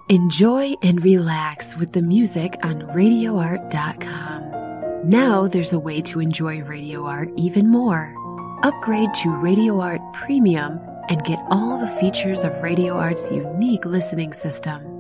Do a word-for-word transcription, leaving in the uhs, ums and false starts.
Enjoy and relax with the music on radio art dot com. Now there's a way to enjoy Radio Art even more. Upgrade to Radio Art Premium and get all the features of Radio Art's unique listening system.